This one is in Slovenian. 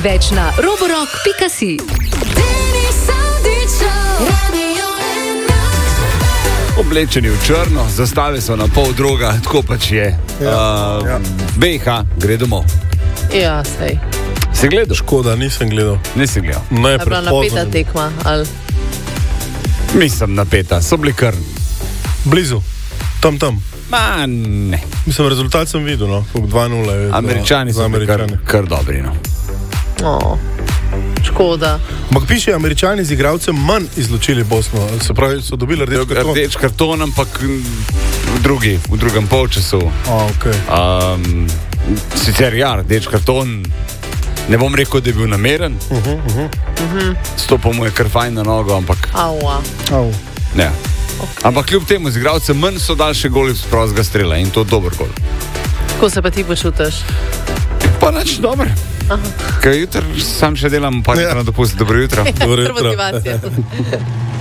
Več na roborock.si. Oblečeni v črno, zastave so na pol droga, tako pač je. BiH gre domov. Ja, sej. Si gledal? Škoda, nisem gledal. Nisi gledal. Je bila napeta tekma, ali? Nisem napeta, so bili kar blizu, tam. Ma ne. Mislim, rezultat sem videl, no, 2-0 je. Američani so bili kar dobri, no. Škoda. Ampak piše, Američani z igralcem manj izločili Bosno. Se pravi, so dobili rdeč karton. Rdeč karton, ampak v drugem polčasu. Okay. Sicer rdeč karton, ne bom rekel, da je bil nameren. Stopil mu je kar fajn na nogo, ampak... Ne. Okay. Ampak kljub temu z igralcem manj so dali še goli z prostega strela in to dober gol. Kako se pa ti počutiš? Pa nič dober. Kaj jutro sam še delam, pa na dopust. Dobro jutro. Motivacija.